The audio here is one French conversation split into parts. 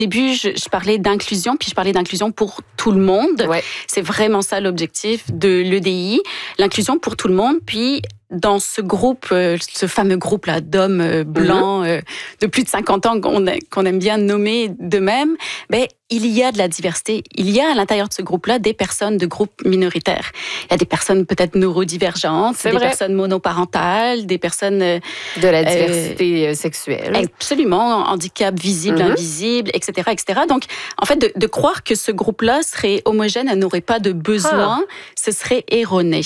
début, je parlais d'inclusion, puis je parlais d'inclusion pour tout le monde. Ouais. C'est vraiment ça l'objectif de l'EDI, l'inclusion pour tout le monde. Puis dans ce groupe, ce fameux groupe-là d'hommes blancs de plus de 50 ans qu'on aime bien nommer d'eux-mêmes, ben, il y a de la diversité. Il y a à l'intérieur de ce groupe-là des personnes de groupes minoritaires. Il y a des personnes peut-être neurodivergentes, des personnes monoparentales, des personnes... de la diversité sexuelle. Absolument, handicap visible, invisible, etc., etc. Donc, en fait, de croire que ce groupe-là serait homogène, elle n'aurait pas de besoin, ce serait erroné.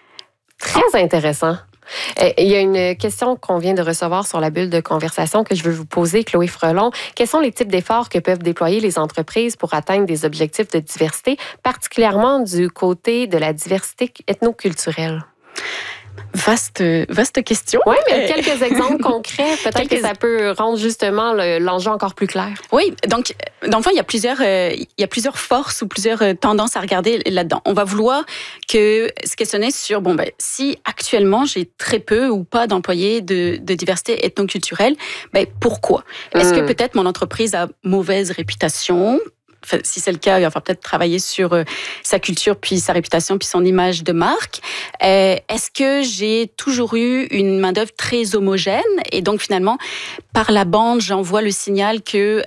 Très intéressant. Il y a une question qu'on vient de recevoir sur la bulle de conversation que je veux vous poser, Chloé Frelon. Quels sont les types d'efforts que peuvent déployer les entreprises pour atteindre des objectifs de diversité, particulièrement du côté de la diversité ethnoculturelle? Vaste question. Oui, mais quelques exemples concrets, peut-être que ça peut rendre justement l'enjeu encore plus clair. Oui, donc, dans le fond, il y a plusieurs forces ou plusieurs tendances à regarder là-dedans. On va vouloir se questionner sur, si actuellement j'ai très peu ou pas d'employés de diversité ethnoculturelle, pourquoi? Est-ce que peut-être mon entreprise a mauvaise réputation? Enfin, si c'est le cas, il va falloir peut-être travailler sur sa culture, puis sa réputation, puis son image de marque. Est-ce que j'ai toujours eu une main-d'œuvre très homogène? Et donc, finalement, par la bande, j'envoie le signal que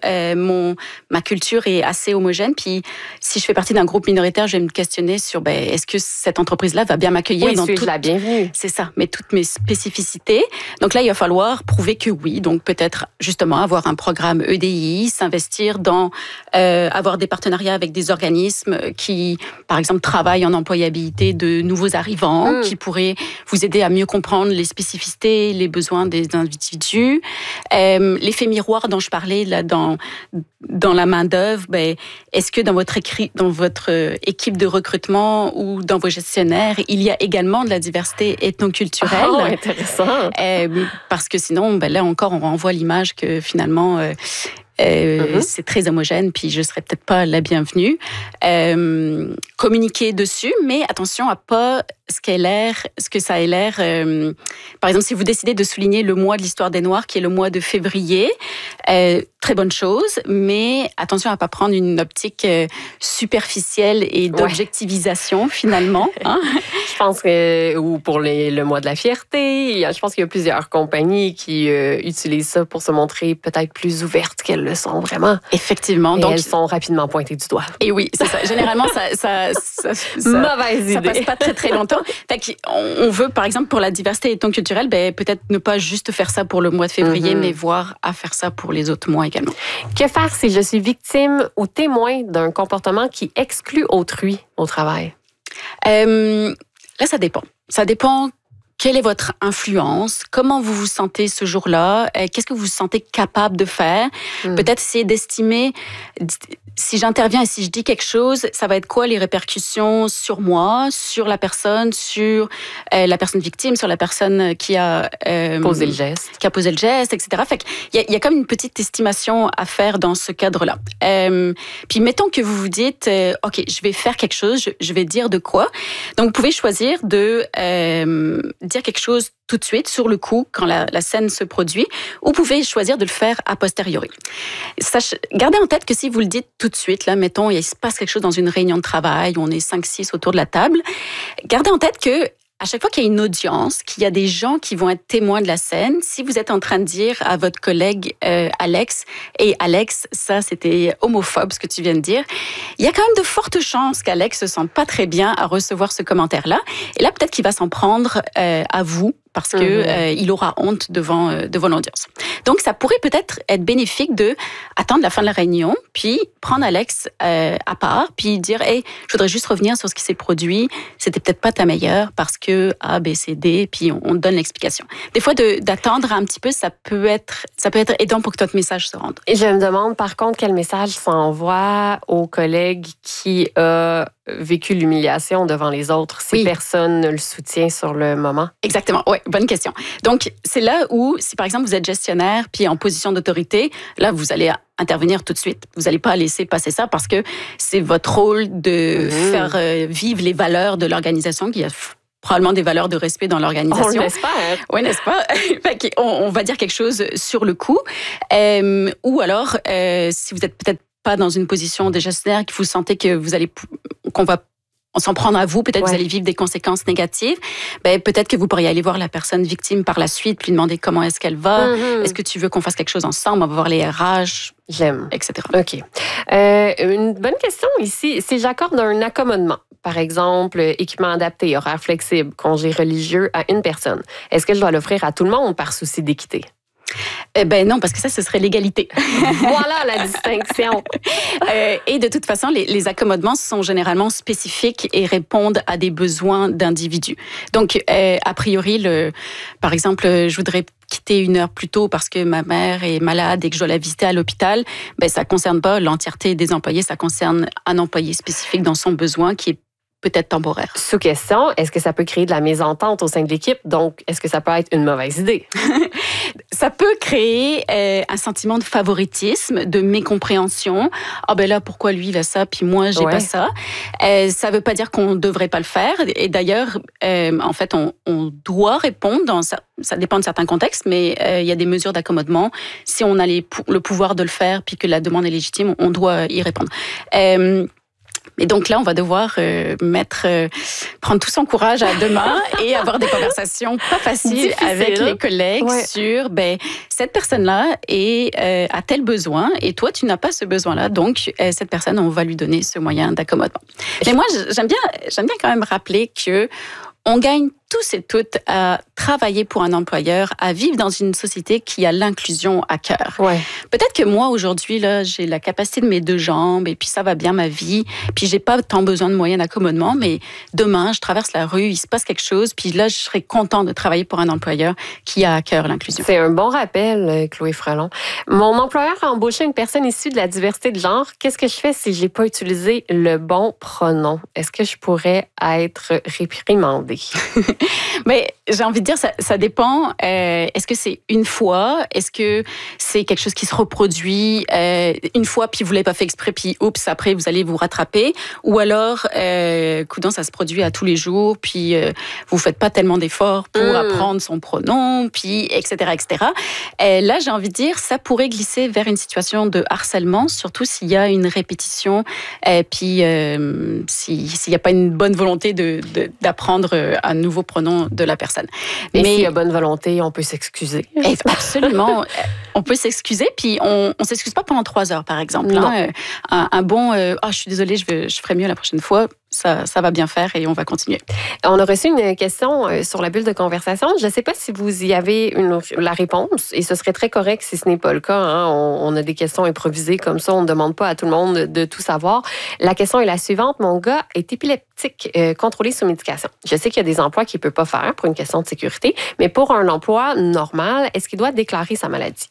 ma culture est assez homogène. Puis, si je fais partie d'un groupe minoritaire, je vais me questionner sur est-ce que cette entreprise-là va bien m'accueillir dans la bienvenue. C'est ça, mais toutes mes spécificités. Donc là, il va falloir prouver que oui. Donc, peut-être, justement, avoir un programme EDI, s'investir dans... avoir des partenariats avec des organismes qui, par exemple, travaillent en employabilité de nouveaux arrivants, qui pourraient vous aider à mieux comprendre les spécificités, les besoins des individus. L'effet miroir dont je parlais là, dans la main-d'œuvre, est-ce que dans votre équipe de recrutement ou dans vos gestionnaires, il y a également de la diversité ethnoculturelle? Oh, intéressant! Parce que sinon, là encore, on renvoie l'image que finalement... c'est très homogène, puis je serais peut-être pas la bienvenue. Communiquer dessus, mais attention à pas ce que ça ait l'air. Par exemple, si vous décidez de souligner le mois de l'histoire des Noirs, qui est le mois de février, très bonne chose, mais attention à pas prendre une optique superficielle et d'objectivisation, finalement. Hein? Je pense que, ou pour le mois de la fierté, je pense qu'il y a plusieurs compagnies qui utilisent ça pour se montrer peut-être plus ouvertes qu'elles le sont vraiment. Effectivement. Et donc, elles sont rapidement pointées du doigt. Et oui, c'est ça. Généralement, ça mauvaise idée. Ça passe pas très, très longtemps. Fait qu'on veut, par exemple, pour la diversité ethnoculturelle, peut-être ne pas juste faire ça pour le mois de février, mais voir à faire ça pour les autres mois également. Que faire si je suis victime ou témoin d'un comportement qui exclut autrui au travail? Là, ça dépend. Ça dépend. Quelle est votre influence? Comment vous vous sentez ce jour-là? Qu'est-ce que vous vous sentez capable de faire? Peut-être essayer d'estimer, si j'interviens et si je dis quelque chose, ça va être quoi les répercussions sur moi, sur la personne, sur la personne victime, sur la personne qui a posé le geste. Qui a posé le geste, etc. Fait qu'il y a comme une petite estimation à faire dans ce cadre-là. Puis mettons que vous vous dites, OK, je vais faire quelque chose, je vais dire de quoi. Donc vous pouvez choisir de dire quelque chose tout de suite, sur le coup, quand la scène se produit, ou vous pouvez choisir de le faire a posteriori. Gardez en tête que si vous le dites tout de suite, là, mettons, il se passe quelque chose dans une réunion de travail, où on est 5-6 autour de la table, gardez en tête que à chaque fois qu'il y a une audience, qu'il y a des gens qui vont être témoins de la scène, si vous êtes en train de dire à votre collègue Alex, et Alex, ça c'était homophobe ce que tu viens de dire, il y a quand même de fortes chances qu'Alex se sente pas très bien à recevoir ce commentaire-là. Et là, peut-être qu'il va s'en prendre à vous, parce que il aura honte devant l'audience. Donc, ça pourrait peut-être être bénéfique de attendre la fin de la réunion, puis prendre Alex à part, puis dire, hey, je voudrais juste revenir sur ce qui s'est produit. C'était peut-être pas ta meilleure parce que A, B, C, D, puis on donne l'explication. Des fois, d'attendre un petit peu, ça peut être aidant pour que votre message se rende. Et je me demande, par contre, quel message s'envoie aux collègues qui a vécu l'humiliation devant les autres si personne ne le soutient sur le moment? Exactement, oui, bonne question. Donc, c'est là où, si par exemple vous êtes gestionnaire puis en position d'autorité, là, vous allez intervenir tout de suite. Vous n'allez pas laisser passer ça parce que c'est votre rôle de faire vivre les valeurs de l'organisation qui a probablement des valeurs de respect dans l'organisation. On l'espère. Oui, n'est-ce pas? On va dire quelque chose sur le coup. Ou alors, si vous êtes peut-être pas dans une position de gestionnaire, que vous sentez que qu'on va s'en prendre à vous, peut-être vous allez vivre des conséquences négatives, peut-être que vous pourriez aller voir la personne victime par la suite, lui demander comment est-ce qu'elle va, est-ce que tu veux qu'on fasse quelque chose ensemble, on va voir les RH, j'aime, etc. OK. Une bonne question ici, si j'accorde un accommodement, par exemple, équipement adapté, horaire flexible, congé religieux à une personne, est-ce que je dois l'offrir à tout le monde par souci d'équité? Non, parce que ça, ce serait l'égalité. Voilà la distinction. Et de toute façon, les accommodements sont généralement spécifiques et répondent à des besoins d'individus. Donc, a priori, par exemple, je voudrais quitter 1 heure plus tôt parce que ma mère est malade et que je dois la visiter à l'hôpital, ça ne concerne pas l'entièreté des employés, ça concerne un employé spécifique dans son besoin qui est peut-être temporaire. Sous question, est-ce que ça peut créer de la mésentente au sein de l'équipe? Donc, est-ce que ça peut être une mauvaise idée? Ça peut créer un sentiment de favoritisme, de mécompréhension. Là, pourquoi lui, il a ça, puis moi, j'ai pas ça. Ça ne veut pas dire qu'on ne devrait pas le faire. Et d'ailleurs, en fait, on doit répondre. Ça dépend de certains contextes, mais il y a des mesures d'accommodement. Si on a le pouvoir de le faire, puis que la demande est légitime, on doit y répondre. Et donc là, on va devoir prendre tout son courage à deux mains et avoir des conversations pas faciles avec les collègues sur cette personne-là a tel besoin et toi, tu n'as pas ce besoin-là. Donc, cette personne, on va lui donner ce moyen d'accommodement. Mais moi, j'aime bien quand même rappeler que on gagne tous et toutes à travailler pour un employeur, à vivre dans une société qui a l'inclusion à cœur. Peut-être que moi, aujourd'hui, là, j'ai la capacité de mes 2 jambes et puis ça va bien ma vie, puis j'ai pas tant besoin de moyens d'accommodement, mais demain, je traverse la rue, il se passe quelque chose, puis là, je serais contente de travailler pour un employeur qui a à cœur l'inclusion. C'est un bon rappel, Chloé Frelon. Mon employeur a embauché une personne issue de la diversité de genre. Qu'est-ce que je fais si j'ai pas utilisé le bon pronom? Est-ce que je pourrais être réprimandée? Mais j'ai envie de dire, ça dépend. Est-ce que c'est une fois? Est-ce que c'est quelque chose qui se reproduit une fois, puis vous ne l'avez pas fait exprès, puis oups, après, vous allez vous rattraper? Ou alors, coudonc, ça se produit à tous les jours, puis vous ne faites pas tellement d'efforts pour apprendre son pronom, puis etc., etc. Là, j'ai envie de dire, ça pourrait glisser vers une situation de harcèlement, surtout s'il y a une répétition, puis s'il n'y a pas une bonne volonté d'apprendre un nouveau pronom de la personne. Mais s'il y a bonne volonté, on peut s'excuser. Absolument. On peut s'excuser, puis on ne s'excuse pas pendant 3 heures, par exemple. Un bon « je suis désolée, je ferai mieux la prochaine fois », ça va bien faire et on va continuer. On a reçu une question sur la bulle de conversation. Je ne sais pas si vous y avez la réponse, et ce serait très correct si ce n'est pas le cas. On a des questions improvisées comme ça, on ne demande pas à tout le monde de tout savoir. La question est la suivante. Mon gars est épileptique, contrôlé sous médication. Je sais qu'il y a des emplois qu'il ne peut pas faire pour une question de sécurité, mais pour un emploi normal, est-ce qu'il doit déclarer sa maladie?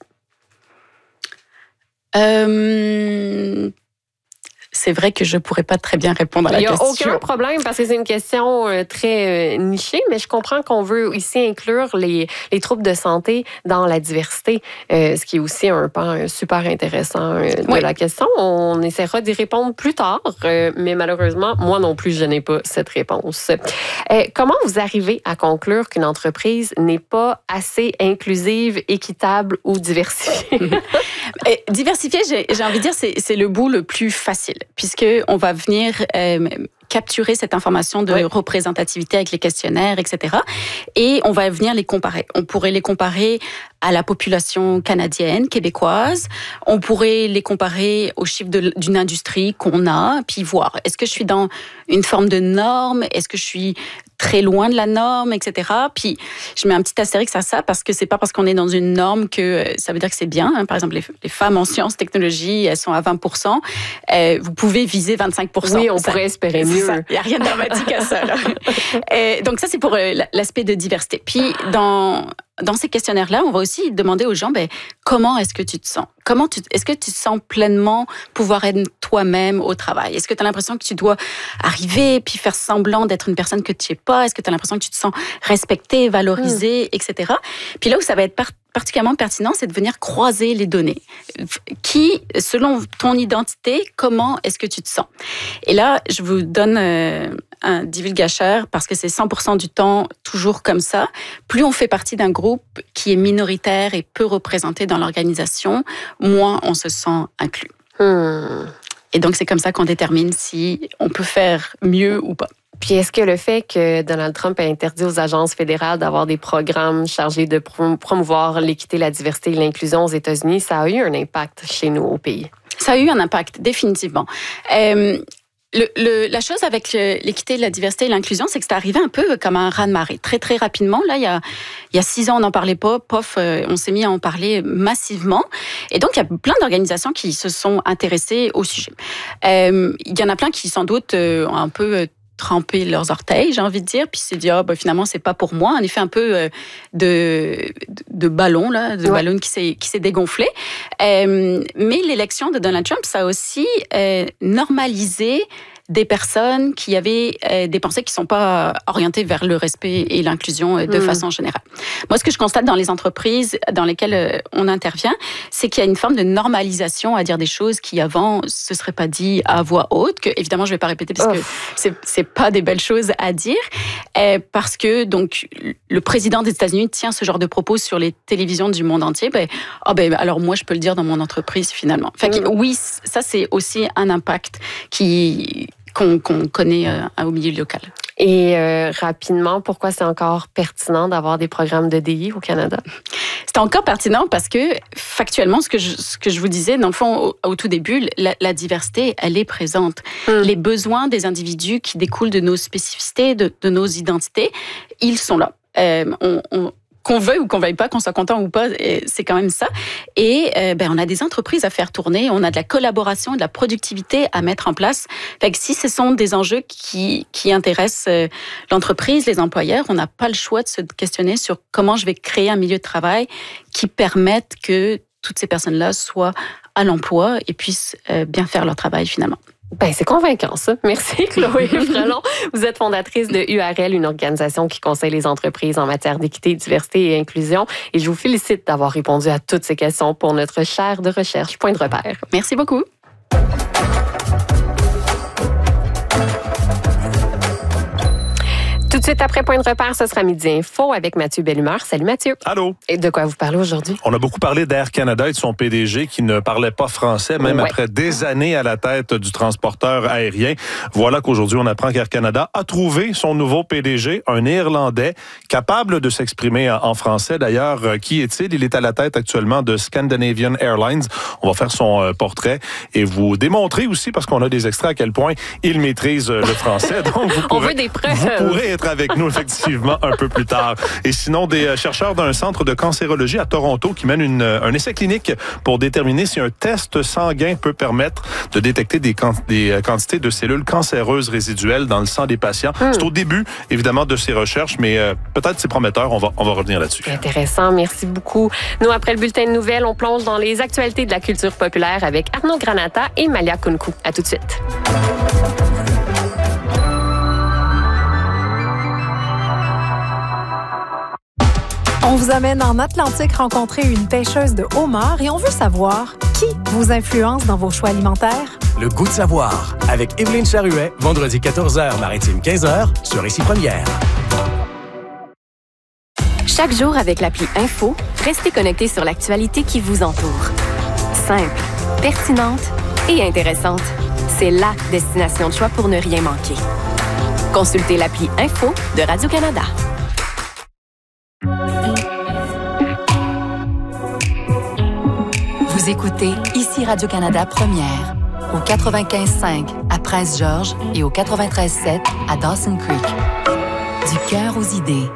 C'est vrai que je ne pourrais pas très bien répondre à la question. Il n'y a aucun problème parce que c'est une question très nichée, mais je comprends qu'on veut ici inclure les troubles de santé dans la diversité, ce qui est aussi un pan super intéressant de la question. On essaiera d'y répondre plus tard, mais malheureusement, moi non plus, je n'ai pas cette réponse. Comment vous arrivez à conclure qu'une entreprise n'est pas assez inclusive, équitable ou diversifiée? Diversifier, j'ai envie de dire, c'est le bout le plus facile, puisqu'on va venir capturer cette information de représentativité avec les questionnaires, etc. Et on va venir les comparer. On pourrait les comparer à la population canadienne, québécoise. On pourrait les comparer aux chiffres d'une industrie qu'on a, puis voir, est-ce que je suis dans une forme de norme? Est-ce que je suis très loin de la norme, etc. Puis, je mets un petit astérix à ça parce que c'est pas parce qu'on est dans une norme que ça veut dire que c'est bien. Par exemple, les femmes en sciences, technologies, elles sont à 20%. Vous pouvez viser 25%. Oui, on pourrait espérer mieux. Il n'y a rien de dramatique à ça. Donc ça, c'est pour l'aspect de diversité. Puis, dans ces questionnaires-là, on va aussi demander aux gens, comment est-ce que tu te sens? Est-ce que tu te sens pleinement pouvoir être toi-même au travail? Est-ce que tu as l'impression que tu dois arriver puis faire semblant d'être une personne que tu n'es pas? Est-ce que tu as l'impression que tu te sens respecté, valorisé, etc.? Puis là où ça va être particulièrement pertinent, c'est de venir croiser les données. Qui, selon ton identité, comment est-ce que tu te sens? Et là, je vous donne un divulgateur, parce que c'est 100% du temps toujours comme ça, plus on fait partie d'un groupe qui est minoritaire et peu représenté dans l'organisation, moins on se sent inclus. Et donc, c'est comme ça qu'on détermine si on peut faire mieux ou pas. Puis est-ce que le fait que Donald Trump a interdit aux agences fédérales d'avoir des programmes chargés de promouvoir l'équité, la diversité et l'inclusion aux États-Unis, ça a eu un impact chez nous au pays? Ça a eu un impact, définitivement. La chose avec l'équité, la diversité et l'inclusion, c'est que c'est arrivé un peu comme un raz-de-marée. Très, très rapidement, là, il y a 6 ans, on n'en parlait pas. On s'est mis à en parler massivement. Et donc, il y a plein d'organisations qui se sont intéressées au sujet. Il y en a plein qui, sans doute, ont un peu tremper leurs orteils, j'ai envie de dire, puis s'est dit finalement c'est pas pour moi, en effet un peu de ballon là, ballon qui s'est dégonflé. Mais l'élection de Donald Trump, ça a aussi normalisé des personnes qui avaient des pensées qui ne sont pas orientées vers le respect et l'inclusion de façon générale. Moi, ce que je constate dans les entreprises dans lesquelles on intervient, c'est qu'il y a une forme de normalisation à dire des choses qui, avant, se seraient pas dit à voix haute, que, évidemment, je ne vais pas répéter parce que c'est pas des belles choses à dire, parce que, donc, le président des États-Unis tient ce genre de propos sur les télévisions du monde entier, alors moi, je peux le dire dans mon entreprise, finalement. Fait que, oui, ça, c'est aussi un impact qu'on connaît au milieu local. Et rapidement, pourquoi c'est encore pertinent d'avoir des programmes de DI au Canada? C'est encore pertinent parce que, factuellement, ce que je vous disais, dans le fond, au tout début, la diversité, elle est présente. Les besoins des individus qui découlent de nos spécificités, de nos identités, ils sont là. Qu'on veuille ou qu'on veuille pas, qu'on soit content ou pas, c'est quand même ça. Et on a des entreprises à faire tourner, on a de la collaboration, de la productivité à mettre en place. Fait que si ce sont des enjeux qui intéressent l'entreprise, les employeurs, on n'a pas le choix de se questionner sur comment je vais créer un milieu de travail qui permette que toutes ces personnes-là soient à l'emploi et puissent bien faire leur travail finalement. C'est convaincant, ça. Merci, Chloé Frelon. Vous êtes fondatrice de URL, une organisation qui conseille les entreprises en matière d'équité, diversité et inclusion. Et je vous félicite d'avoir répondu à toutes ces questions pour notre chaire de recherche Point de repère. Merci beaucoup. Tout de suite après Point de repère, ce sera Midi Info avec Mathieu Bellumeur. Salut Mathieu. Allô. Et de quoi vous parlez aujourd'hui? On a beaucoup parlé d'Air Canada et de son PDG qui ne parlait pas français, même après des années à la tête du transporteur aérien. Voilà qu'aujourd'hui, on apprend qu'Air Canada a trouvé son nouveau PDG, un Néerlandais, capable de s'exprimer en français. D'ailleurs, qui est-il? Il est à la tête actuellement de Scandinavian Airlines. On va faire son portrait et vous démontrer aussi, parce qu'on a des extraits, à quel point il maîtrise le français. Donc, on veut des preuves. Vous pourrez être avec nous, effectivement, un peu plus tard. Et sinon, des chercheurs d'un centre de cancérologie à Toronto qui mènent un essai clinique pour déterminer si un test sanguin peut permettre de détecter des quantités de cellules cancéreuses résiduelles dans le sang des patients. C'est au début, évidemment, de ces recherches, mais peut-être c'est prometteur. On va revenir là-dessus. Intéressant. Merci beaucoup. Nous, après le bulletin de nouvelles, on plonge dans les actualités de la culture populaire avec Arnaud Granata et Malia Kunku. À tout de suite. On vous amène en Atlantique rencontrer une pêcheuse de homard et on veut savoir qui vous influence dans vos choix alimentaires. Le goût de savoir avec Évelyne Charuet, vendredi 14h, Maritime 15h, sur Ici Première. Chaque jour avec l'appli Info, restez connectés sur l'actualité qui vous entoure. Simple, pertinente et intéressante. C'est la destination de choix pour ne rien manquer. Consultez l'appli Info de Radio-Canada. Vous écoutez Ici Radio-Canada Première, au 95.5 à Prince-Georges et au 93.7 à Dawson Creek. Du cœur aux idées.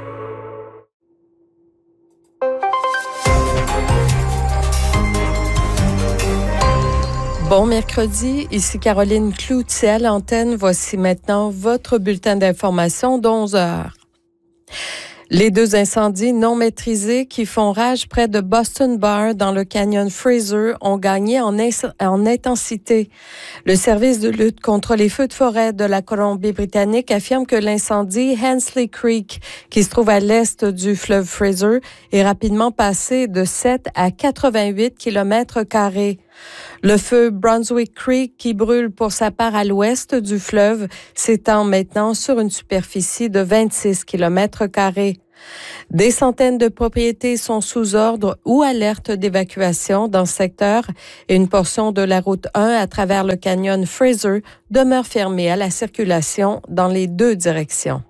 Bon mercredi, ici Caroline Cloutier à l'antenne. Voici maintenant votre bulletin d'information d'11h. Les 2 incendies non maîtrisés qui font rage près de Boston Bar dans le canyon Fraser ont gagné en intensité. Le service de lutte contre les feux de forêt de la Colombie-Britannique affirme que l'incendie Hensley Creek, qui se trouve à l'est du fleuve Fraser, est rapidement passé de 7 à 88 km². Le feu Brunswick Creek, qui brûle pour sa part à l'ouest du fleuve, s'étend maintenant sur une superficie de 26 km². Des centaines de propriétés sont sous ordre ou alerte d'évacuation dans ce secteur et une portion de la route 1 à travers le canyon Fraser demeure fermée à la circulation dans les deux directions.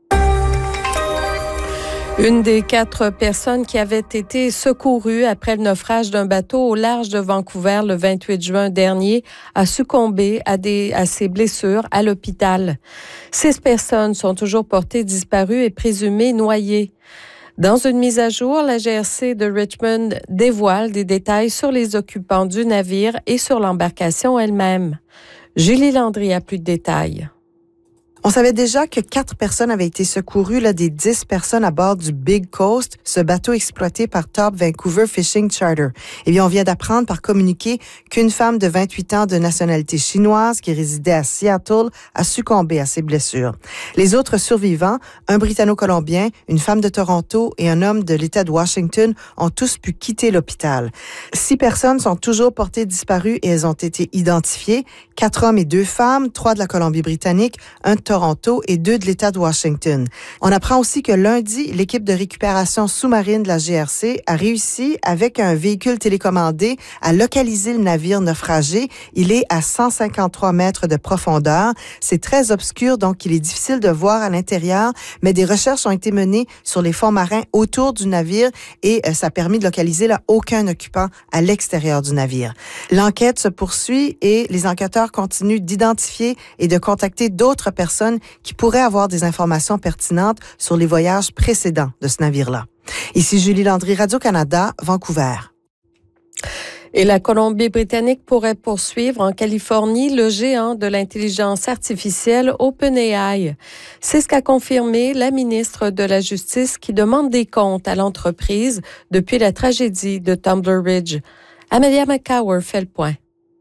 Une des 4 personnes qui avaient été secourues après le naufrage d'un bateau au large de Vancouver le 28 juin dernier a succombé à ses blessures à l'hôpital. 6 personnes sont toujours portées disparues et présumées noyées. Dans une mise à jour, la GRC de Richmond dévoile des détails sur les occupants du navire et sur l'embarcation elle-même. Julie Landry a plus de détails. On savait déjà que 4 personnes avaient été secourues des 10 personnes à bord du Big Coast, ce bateau exploité par Top Vancouver Fishing Charter. Eh bien, on vient d'apprendre par communiqué qu'une femme de 28 ans de nationalité chinoise qui résidait à Seattle a succombé à ses blessures. Les autres survivants, un Britanno-Colombien, une femme de Toronto et un homme de l'État de Washington, ont tous pu quitter l'hôpital. 6 personnes sont toujours portées disparues et elles ont été identifiées. 4 hommes et 2 femmes, 3 de la Colombie-Britannique, 1 de Toronto et 2 de l'État de Washington. On apprend aussi que lundi, l'équipe de récupération sous-marine de la GRC a réussi, avec un véhicule télécommandé, à localiser le navire naufragé. Il est à 153 mètres de profondeur. C'est très obscur, donc il est difficile de voir à l'intérieur, mais des recherches ont été menées sur les fonds marins autour du navire et ça a permis de localiser aucun occupant à l'extérieur du navire. L'enquête se poursuit et les enquêteurs continuent d'identifier et de contacter d'autres personnes qui pourraient avoir des informations pertinentes sur les voyages précédents de ce navire-là. Ici Julie Landry, Radio-Canada, Vancouver. Et la Colombie-Britannique pourrait poursuivre en Californie le géant de l'intelligence artificielle OpenAI. C'est ce qu'a confirmé la ministre de la Justice qui demande des comptes à l'entreprise depuis la tragédie de Tumbler Ridge. Amelia McCower fait le point.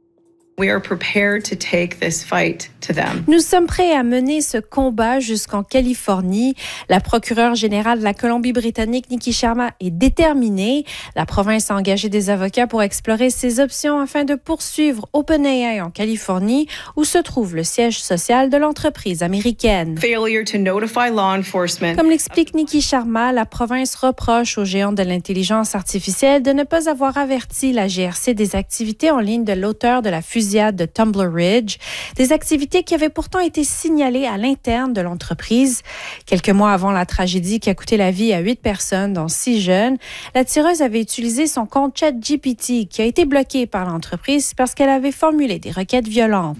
Nous sommes prêts à mener ce combat jusqu'en Californie. La procureure générale de la Colombie-Britannique, Nikki Sharma, est déterminée. La province a engagé des avocats pour explorer ses options afin de poursuivre OpenAI en Californie, où se trouve le siège social de l'entreprise américaine. Comme l'explique Nikki Sharma, la province reproche aux géants de l'intelligence artificielle de ne pas avoir averti la GRC des activités en ligne de l'auteur de la fusillade de Tumbler Ridge, des activités qui avaient pourtant été signalées à l'interne de l'entreprise. Quelques mois avant la tragédie qui a coûté la vie à 8 personnes, dont 6 jeunes, la tireuse avait utilisé son compte ChatGPT qui a été bloqué par l'entreprise parce qu'elle avait formulé des requêtes violentes.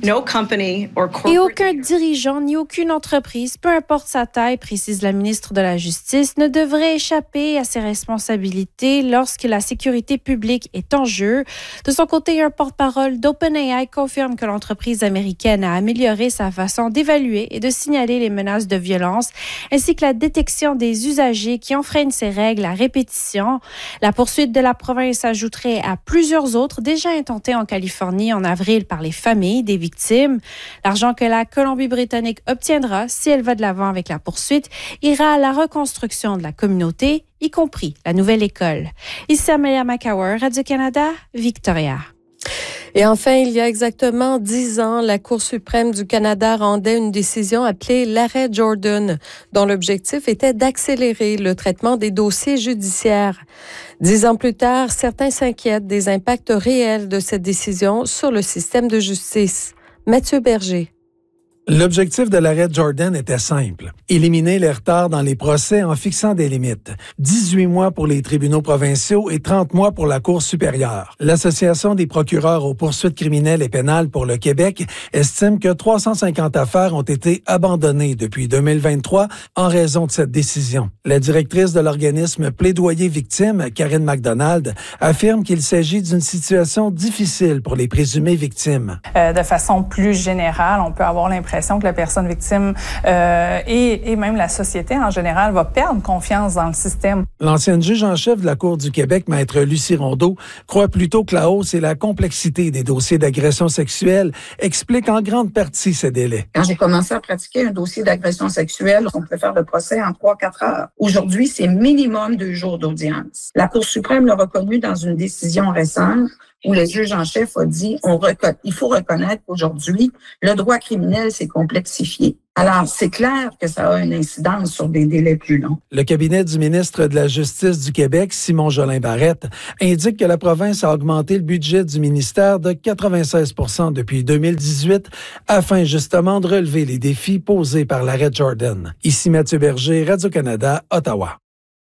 Et aucun dirigeant ni aucune entreprise, peu importe sa taille, précise la ministre de la Justice, ne devrait échapper à ses responsabilités lorsque la sécurité publique est en jeu. De son côté, un porte-parole d'OpenAI confirme que l'entreprise américaine a amélioré sa façon d'évaluer et de signaler les menaces de violence, ainsi que la détection des usagers qui enfreignent ces règles à répétition. La poursuite de la province ajouterait à plusieurs autres déjà intentées en Californie en avril par les familles des victimes. L'argent que la Colombie-Britannique obtiendra, si elle va de l'avant avec la poursuite, ira à la reconstruction de la communauté, y compris la nouvelle école. Ici Amelia McCower, Radio-Canada, Victoria. Et enfin, il y a exactement 10 ans, la Cour suprême du Canada rendait une décision appelée l'arrêt Jordan, dont l'objectif était d'accélérer le traitement des dossiers judiciaires. 10 ans plus tard, certains s'inquiètent des impacts réels de cette décision sur le système de justice. Mathieu Berger. L'objectif de l'arrêt Jordan était simple. Éliminer les retards dans les procès en fixant des limites. 18 mois pour les tribunaux provinciaux et 30 mois pour la Cour supérieure. L'Association des procureurs aux poursuites criminelles et pénales pour le Québec estime que 350 affaires ont été abandonnées depuis 2023 en raison de cette décision. La directrice de l'organisme Plaidoyer Victimes, Karine McDonald, affirme qu'il s'agit d'une situation difficile pour les présumées victimes. De façon plus générale, on peut avoir l'impression que la personne victime et même la société en général va perdre confiance dans le système. L'ancienne juge en chef de la Cour du Québec, maître Lucie Rondeau, croit plutôt que la hausse et la complexité des dossiers d'agression sexuelle expliquent en grande partie ces délais. Quand j'ai commencé à pratiquer un dossier d'agression sexuelle, on peut faire le procès en 3-4 heures. Aujourd'hui, c'est minimum 2 jours d'audience. La Cour suprême l'a reconnu dans une décision récente. où le juge en chef a dit il faut reconnaître qu'aujourd'hui, le droit criminel s'est complexifié. Alors, c'est clair que ça a une incidence sur des délais plus longs. Le cabinet du ministre de la Justice du Québec, Simon Jolin Barrette, indique que la province a augmenté le budget du ministère de 96 % depuis 2018 afin justement de relever les défis posés par l'arrêt Jordan. Ici Mathieu Berger, Radio-Canada, Ottawa.